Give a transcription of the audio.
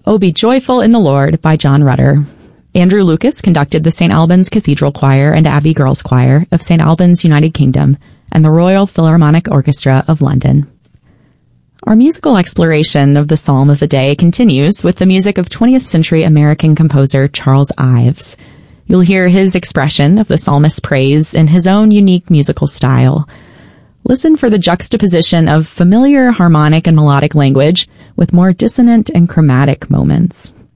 Oh, Be Joyful in the Lord by John Rutter. Andrew Lucas conducted the St. Albans Cathedral Choir and Abbey Girls Choir of St. Albans, United Kingdom, and the Royal Philharmonic Orchestra of London. Our musical exploration of the Psalm of the Day continues with the music of 20th century American composer Charles Ives. You'll hear his expression of the psalmist's praise in his own unique musical style. Listen for the juxtaposition of familiar harmonic and melodic language with more dissonant and chromatic moments.